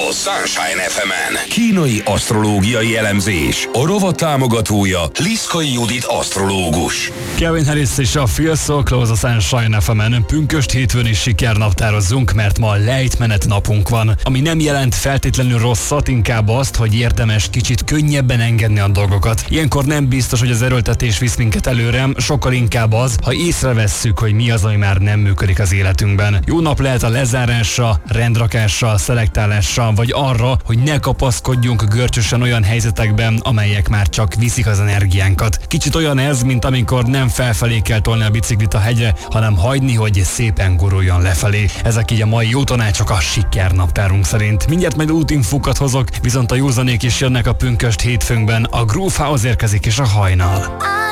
a Sunshine FM-en. Kínai asztrológiai elemzés. A rovat támogatója Liszkai Judit asztrológus. Calvin Harris és a Feel So Close a Sunshine FM-en. Pünkösd hétfőn is sikernaptározzunk, mert ma lejtmenet napunk van. Ami nem jelent feltétlenül rosszat, inkább azt, hogy érdemes kicsit könnyebben engedni a dolgokat. Ilyenkor nem biztos, hogy az erőltetés visz minket előre, sokkal inkább az, ha észrevesszük, hogy mi az, ami már nem működik az életünkben. Jó nap lehet a lezárásra, rendrakásra, szelektálásra, vagy arra, hogy ne kapaszkodjunk görcsösen olyan helyzetekben, amelyek már csak viszik az energiánkat. Kicsit olyan ez, mint amikor nem felfelé kell tolni a biciklit a hegyre, hanem hagyni, hogy szépen guruljon lefelé. Ezek így a mai jó tanácsok a sikernaptárunk szerint. Mindjárt majd útinfókat hozok, viszont a józanék is jönnek a pünkösd hétfőnkben. A Groove House érkezik és a Hajnal.